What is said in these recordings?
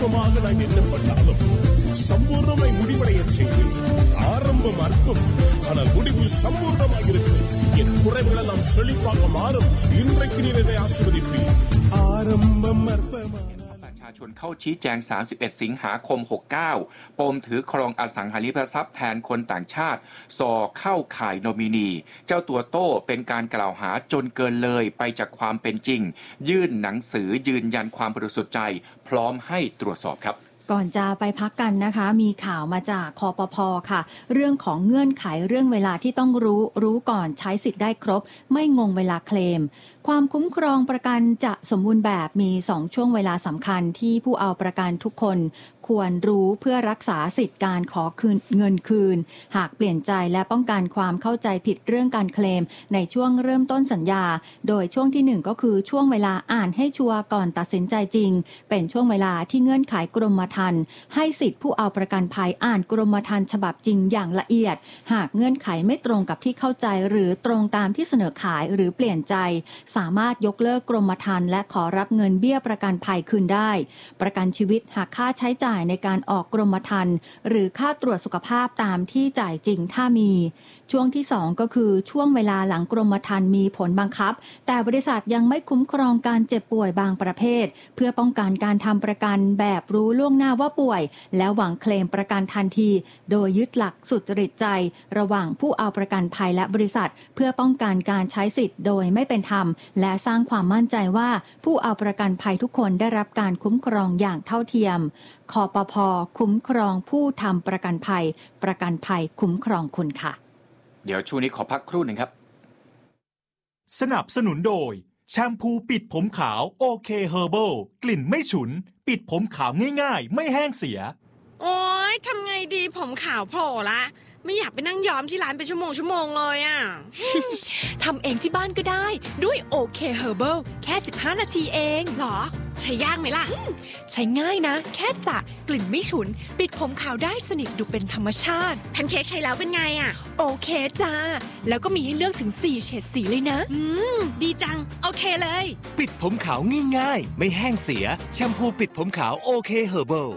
அற்புதமாக நாங்கள் எண்ணப்பட்டாலும் சம்பூர்ணமாய் முடிவடையச் செய்து ஆரம்பம் அற்பம் ஆனால் முடிவு சம்பூர்ணமாக இருக்கும். என் குறைகள் எல்லாம் செழிப்பாக மாறும். இன்றைக்கு நீர் இதை ஆசீர்வதிப்பீர். ஆரம்பம் அற்பமா ประชาชนเข้าชี้แจง31สิงหาคม69ปมถือครองอสังหาริมทรัพย์แทนคนต่างชาติส่อเข้าข่ายโนมินีเจ้าตัวโต้เป็นการกล่าวหาจนเกินเลยไปจากความเป็นจริงยื่นหนังสือยืนยันความบริสุทธิ์ใจพร้อมให้ตรวจสอบครับก่อนจะไปพักกันนะคะมีข่าวมาจากคปภ.ค่ะเรื่องของเงื่อนไขเรื่องเวลาที่ต้องรู้ก่อนใช้สิทธิ์ได้ครบไม่งงเวลาเคลมความคุ้มครองประกันจะสมบูรณ์แบบมี2ช่วงเวลาสำคัญที่ผู้เอาประกันทุกคนควรรู้เพื่อรักษาสิทธิการขอเงินคืนหากเปลี่ยนใจและป้องกันความเข้าใจผิดเรื่องการเคลมในช่วงเริ่มต้นสัญญาโดยช่วงที่1ก็คือช่วงเวลาอ่านให้ชัวร์ก่อนตัดสินใจจริงเป็นช่วงเวลาที่เงื่อนไขกรมธรรม์ให้สิทธิผู้เอาประกันภัยอ่านกรมธรรม์ฉบับจริงอย่างละเอียดหากเงื่อนไขไม่ตรงกับที่เข้าใจหรือตรงตามที่เสนอขายหรือเปลี่ยนใจสามารถยกเลิกกรมธรรม์และขอรับเงินเบี้ยประกันภัยคืนได้ประกันชีวิตหากค่าใช้จ่ายในการออกกรมธรรม์หรือค่าตรวจสุขภาพตามที่จ่ายจริงถ้ามีช่วงที่2ก็คือช่วงเวลาหลังกรมธรรม์มีผลบังคับแต่บริษัทยังไม่คุ้มครองการเจ็บป่วยบางประเภทเพื่อป้องกันการทำประกันแบบรู้ล่วงหน้าว่าป่วยแล้วหวังเคลมประกันทันทีโดยยึดหลักสุจริตใจระหว่างผู้เอาประกันภัยและบริษัทเพื่อป้องกันการใช้สิทธิ์โดยไม่เป็นธรรมและสร้างความมั่นใจว่าผู้เอาประกันภัยทุกคนได้รับการคุ้มครองอย่างเท่าเทียมคปภ.คุ้มครองผู้ทำประกันภัยประกันภัยคุ้มครองคุณค่ะเดี๋ยวช่วงนี้ขอพักครู่หนึ่งครับสนับสนุนโดยแชมพูปิดผมขาวโอเคเฮอร์เบิลกลิ่นไม่ฉุนปิดผมขาวง่ายๆไม่แห้งเสียโอ๊ยทำไงดีผมขาวโผล่ละไม่อยากไปนั่งย้อมที่ร้านเป็นชั่วโมงเลยอ่ะทำเองที่บ้านก็ได้ด้วยโอเคเฮอร์เบิลแค่15นาทีเองหรอใช้ยากไหมล่ะใช้ง่ายนะแค่สระกลิ่นไม่ฉุนปิดผมขาวได้สนิทดูเป็นธรรมชาติแพนเค้กใช้แล้วเป็นไงอ่ะโอเคจ้าแล้วก็มีให้เลือกถึง4เฉดสีเลยนะดีจังโอเคเลยปิดผมขาวง่ายๆไม่แห้งเสียแชมพูปิดผมขาวโอเคเฮอร์เบิล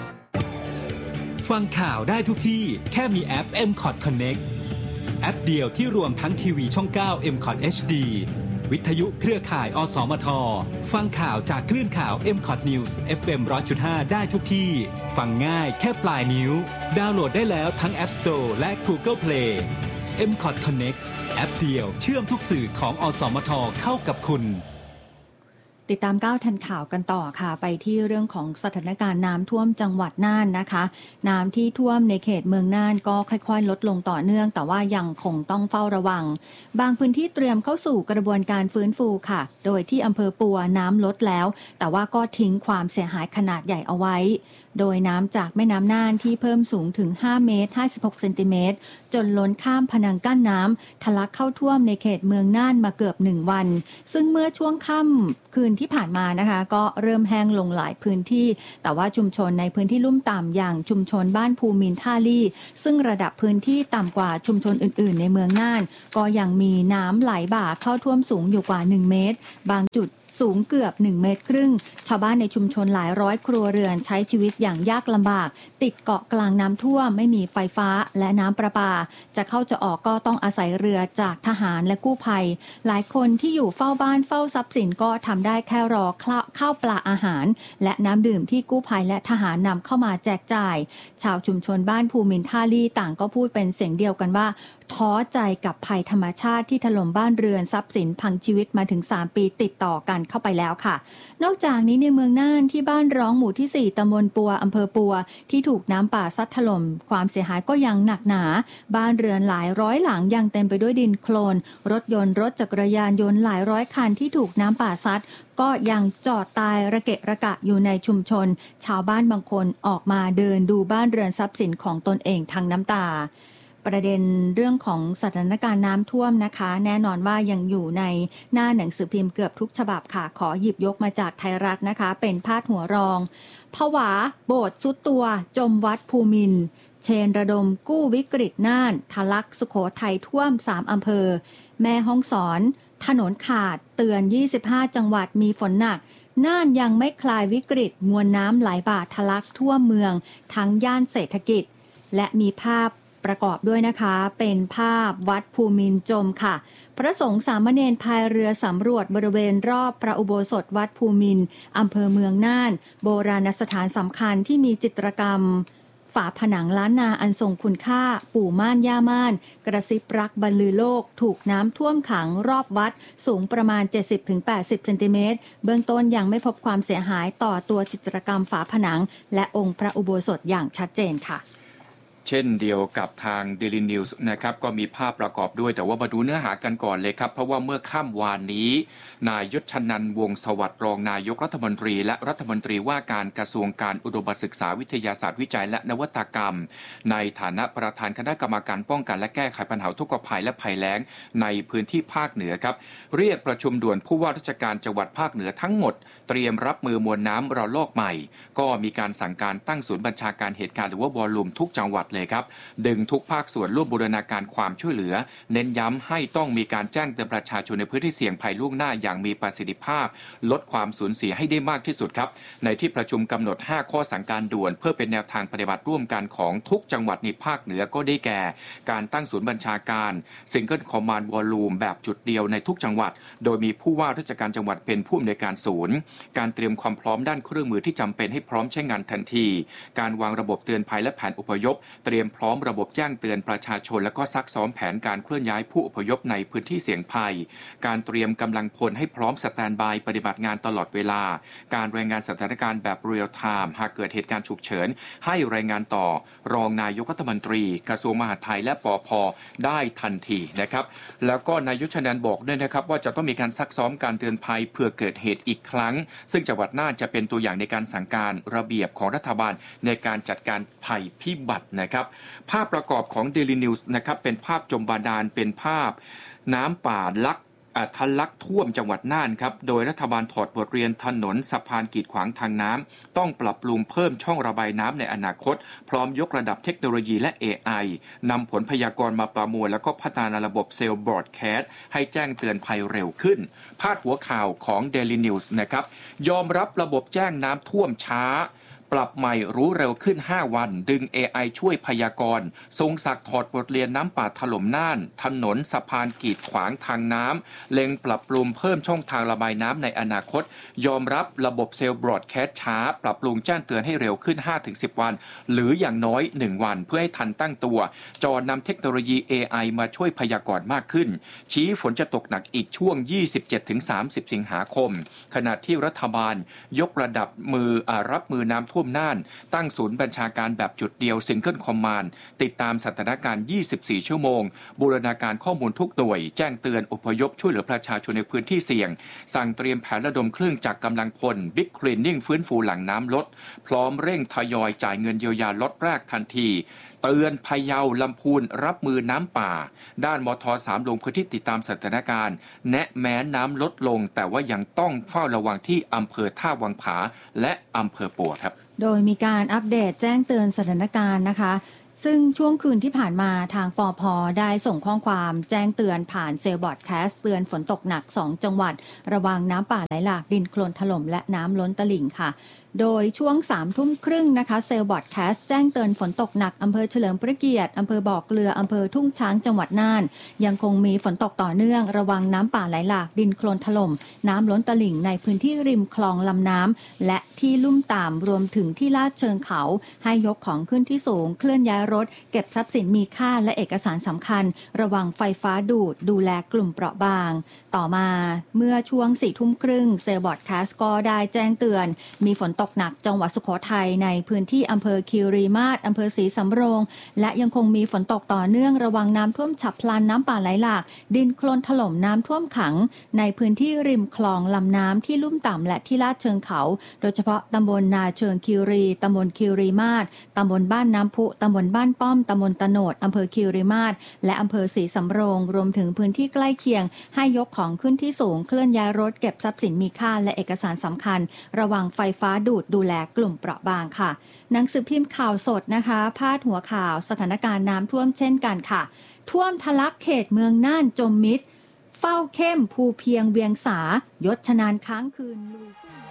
ฟังข่าวได้ทุกที่แค่มีแอป MCOT Connect แอปเดียวที่รวมทั้งทีวีช่อง9 MCOT HD วิทยุเครือข่ายอสมทฟังข่าวจากคลื่นข่าว MCOT News FM 100.5 ได้ทุกที่ฟังง่ายแค่ปลายนิ้วดาวน์โหลดได้แล้วทั้ง App Store และ Google Play MCOT Connect แอปเดียวเชื่อมทุกสื่อของอสมทเข้ากับคุณติดตามก้าวทันข่าวกันต่อค่ะไปที่เรื่องของสถานการณ์น้ำท่วมจังหวัดน่านนะคะน้ำที่ท่วมในเขตเมืองน่านก็ค่อยๆลดลงต่อเนื่องแต่ว่ายังคงต้องเฝ้าระวังบางพื้นที่เตรียมเข้าสู่กระบวนการฟื้นฟูค่ะโดยที่อำเภอปัวน้ำลดแล้วแต่ว่าก็ทิ้งความเสียหายขนาดใหญ่เอาไว้โดยน้ำจากแม่น้ำน่านที่เพิ่มสูงถึง5เมตร56เซนติเมตรจนล้นข้ามพนังกั้นน้ำทะลักเข้าท่วมในเขตเมืองน่านมาเกือบ1วันซึ่งเมื่อช่วงค่ำคืนที่ผ่านมานะคะก็เริ่มแห้งลงหลายพื้นที่แต่ว่าชุมชนในพื้นที่ลุ่มต่ำอย่างชุมชนบ้านภูมินท่าลี่ซึ่งระดับพื้นที่ต่ำกว่าชุมชนอื่นๆในเมืองน่านก็ยังมีน้ำไหลบ่าเข้าท่วมสูงอยู่กว่า1เมตรบางจุดสูงเกือบ1เมตรครึ่งชาวบ้านในชุมชนหลายร้อยครัวเรือนใช้ชีวิตอย่างยากลำบากติดเกาะกลางน้ำท่วมไม่มีไฟฟ้าและน้ำประปาจะเข้าจะออกก็ต้องอาศัยเรือจากทหารและกู้ภัยหลายคนที่อยู่เฝ้าบ้านเฝ้าทรัพย์สินก็ทำได้แค่รอข้าวปลาอาหารและน้ำดื่มที่กู้ภัยและทหารนำเข้ามาแจกจ่ายชาวชุมชนบ้านภูมินท่าลี่ต่างก็พูดเป็นเสียงเดียวกันว่าท้อใจกับภัยธรรมชาติที่ถล่มบ้านเรือนทรัพย์สินพังชีวิตมาถึง3ปีติดต่อกันเข้าไปแล้วค่ะนอกจากนี้ในเมืองน่านที่บ้านร้องหมู่ที่4ตำบลปัวอำเภอปัวที่ถูกน้ำป่าซัดถล่มความเสียหายก็ยังหนักหนาบ้านเรือนหลายร้อยหลังยังเต็มไปด้วยดินโคลนรถยนต์รถจักรยานยนต์หลายร้อยคันที่ถูกน้ำป่าซัดก็ยังจอดตายระเกะระกะอยู่ในชุมชนชาวบ้านบางคนออกมาเดินดูบ้านเรือนทรัพย์สินของตนเองทั้งน้ำตาประเด็นเรื่องของสถานการณ์น้ำท่วมนะคะแน่นอนว่ายังอยู่ในหน้าหนังสือพิมพ์เกือบทุกฉบับค่ะขอหยิบยกมาจากไทยรัฐนะคะเป็นพาดหัวรองผวาโบสถ์สุดตัวจมวัดภูมินทร์เชนระดมกู้วิกฤตน่านทะลักสุโขทัยท่วม3อำเภอแม่ฮ่องสอนถนนขาดเตือน25จังหวัดมีฝนหนักน่านยังไม่คลายวิกฤตมวลน้ำไหลบ่าทะลักทั่วเมืองทั้งย่านเศรษฐกิจและมีภาพประกอบด้วยนะคะเป็นภาพวัดภูมินทร์จมค่ะพระสงฆ์สามเณรพายเรือสำรวจบริเวณรอบพระอุโบสถวัดภูมินทร์อำเภอเมืองน่านโบราณสถานสำคัญที่มีจิตรกรรมฝาผนังล้านนาอันทรงคุณค่าปู่ม่านย่าม่านกระซิบรักบรรลือโลกถูกน้ำท่วมขังรอบวัดสูงประมาณ 70-80 เซนติเมตรเบื้องต้นยังไม่พบความเสียหายต่อตัวจิตรกรรมฝาผนังและองค์พระอุโบสถอย่างชัดเจนค่ะเช่นเดียวกับทาง Daily News นะครับก็มีภาพประกอบด้วยแต่ว่ามาดูเนื้อหากันก่อนเลยครับเพราะว่าเมื่อค่ำวานนี้นายยศชนันท์วงศ์สวัสดิ์รองนายกรัฐมนตรีและรัฐมนตรีว่าการกระทรวงการอุดมศึกษาวิทยาศาสตร์วิจัยและนวัตกรรมในฐานะประธานคณะกรรมการป้องกันและแก้ไขปัญหาอุทกภัยและภัยแล้งในพื้นที่ภาคเหนือครับเรียกประชุมด่วนผู้ว่าราชการจังหวัดภาคเหนือทั้งหมดเตรียมรับมือมวลน้ำระลอกใหม่ก็มีการสั่งการตั้งศูนย์บัญชาการเหตุการณ์หรือว่าวอลลุ่มทุกจังหวัดเลยครับดึงทุกภาคส่วนร่วมบูรณาการความช่วยเหลือเน้นย้ำให้ต้องมีการแจ้งเตือนประชาชนในพื้นที่เสี่ยงภัยล่วงหน้าอย่างมีประสิทธิภาพลดความสูญเสียให้ได้มากที่สุดครับในที่ประชุมกำหนด5ข้อสั่งการด่วนเพื่อเป็นแนวทางปฏิบัติร่วมกันของทุกจังหวัดในภาคเหนือก็ได้แก่การตั้งศูนย์บัญชาการซิงเกิลคอมมานด์วอลลุ่มแบบจุดเดียวในทุกจังหวัดโดยมีผู้ว่าราชการจังหวัดเป็นผู้อำนวยการศูนย์การเตรียมความพร้อมด้านเครื่องมือที่จำเป็นให้พร้อมใช้งานทันทีการวางระบบเตือนภัยและแผนอพยพเตรียมพร้อมระบบแจ้งเตือนประชาชนและก็ซักซ้อมแผนการเคลื่อนย้ายผู้อพยพในพื้นที่เสี่ยงภัยการเตรียมกำลังพลให้พร้อมสแตนด์บายปฏิบัติงานตลอดเวลาการรายงานสถานการณ์แบบเรียลไทม์หากเกิดเหตุการณ์ฉุกเฉินให้รายงานต่อรองนายกรัฐมนตรีกระทรวงมหาดไทยและปภ.ได้ทันทีนะครับแล้วก็นายกชนันท์บอกด้วยนะครับว่าจะต้องมีการซักซ้อมการเตือนภัยเพื่อเกิดเหตุอีกครั้งซึ่งจังหวัดน่านจะเป็นตัวอย่างในการสั่งการระเบียบของรัฐบาลในการจัดการภัยพิบัตินะครับภาพประกอบของ Daily News นะครับเป็นภาพจมบาดาลเป็นภาพน้ำป่าทะลักท่วมจังหวัดน่านครับโดยรัฐบาลถอดบทเรียนถนนสะพานกีดขวางทางน้ำต้องปรับปรุงเพิ่มช่องระบายน้ำในอนาคตพร้อมยกระดับเทคโนโลยีและ AI นำผลพยากรณ์มาประมวลแล้วก็พัฒนาระบบเซลล์บรอดแคสต์ให้แจ้งเตือนภัยเร็วขึ้นพาดหัวข่าวของ Daily News นะครับยอมรับระบบแจ้งน้ำท่วมช้าปรับใหม่รู้เร็วขึ้น5วันดึง AI ช่วยพยากรณ์ทรงศักดิ์ถอดบทเรียนน้ำป่าถล่มน่านถนนสะพานกีดขวางทางน้ำเล็งปรับปรุงเพิ่มช่องทางระบายน้ำในอนาคตยอมรับระบบเซลล์บรอดแคสต์ช้าปรับปรุงแจ้งเตือนให้เร็วขึ้น 5-10 วันหรืออย่างน้อย1วันเพื่อให้ทันตั้งตัวจอนำเทคโนโลยี AI มาช่วยพยากรณ์มากขึ้นชี้ฝนจะตกหนักอีกช่วง 27-30 สิงหาคมขณะที่รัฐบาลยกระดับรับมือน้ำท่วมน่านตั้งศูนย์บัญชาการแบบจุดเดียวซิงเกิลคอมมานด์ติดตามสถานการณ์24ชั่วโมงบูรณาการข้อมูลทุกหน่วยแจ้งเตือนอพยพช่วยเหลือประชาชนในพื้นที่เสี่ยงสั่งเตรียมแผนระดมเครื่องจักรกำลังพลบิ๊กคลีนนิ่งฟื้นฟูหลังน้ำลดพร้อมเร่งทยอยจ่ายเงินเยียวยาล็อตแรกทันทีเตือนพะเยาลำพูนรับมือน้ำป่าด้านมท.3 ลงพื้นที่ติดตามสถานการณ์แนะแม้น้ำลดลงแต่ว่ายังต้องเฝ้าระวังที่อำเภอท่าวังผาและอำเภอปัวครับโดยมีการอัปเดตแจ้งเตือนสถานการณ์นะคะซึ่งช่วงคืนที่ผ่านมาทางปภ.ได้ส่งข้อความแจ้งเตือนผ่านเซลล์บอร์ดแคสต์เตือนฝนตกหนัก2จังหวัดระวังน้ำป่าไหลหลากดินโคลนถล่มและน้ำล้นตลิ่งค่ะโดยช่วง 3:30 น.นะคะเซลล์บอร์ดแคสต์แจ้งเตือนฝนตกหนักอำเภอเฉลิมพระเกียรติอำเภอบ่อเกลืออำเภอทุ่งช้างจังหวัดน่านยังคงมีฝนตกต่อเนื่องระวังน้ำป่าไหลหลากดินโคลนถล่มน้ำล้นตลิ่งในพื้นที่ริมคลองลำน้ำและที่ลุ่มต่ำรวมถึงที่ลาดเชิงเขาให้ยกของขึ้นที่สูงเคลื่อนย้ายรถเก็บทรัพย์สินมีค่าและเอกสารสำคัญระวังไฟฟ้าดูแลกลุ่มเปราะบางต่อมาเมื่อช่วง 4:30 น.เซลล์บอร์ดแคสต์ก็ได้แจ้งเตือนมีฝนตกหนักจังหวัดสุโขทัยในพื้นที่อำเภอคีรีมาศอำเภอศรีสำโรงและยังคงมีฝนตกต่อเนื่องระวังน้ำท่วมฉับพลันน้ำป่าไหลหลากดินโคลนถล่มน้ำท่วมขังในพื้นที่ริมคลองลำน้ำที่ลุ่มต่ำและที่ลาดเชิงเขาโดยเฉพาะตำบลนาเชิงคีรีตำบลคีรีมาศตำบลบ้านน้ำพุตำบลบ้านป้อมตำบลตะโนดอำเภอคีรีมาศและอำเภอศรีสำโรงรวมถึงพื้นที่ใกล้เคียงให้ยกของขึ้นที่สูงเคลื่อนย้ายรถเก็บทรัพย์สินมีค่าและเอกสารสำคัญระวังไฟฟ้าดูแลกลุ่มเปราะบางค่ะหนังสือพิมพ์ข่าวสดนะคะพาดหัวข่าวสถานการณ์น้ำท่วมเช่นกันค่ะท่วมทะลักเขตเมืองน่านจมมิดเฝ้าเข้มภูเพียงเวียงสายศชนันท์ค้างคืน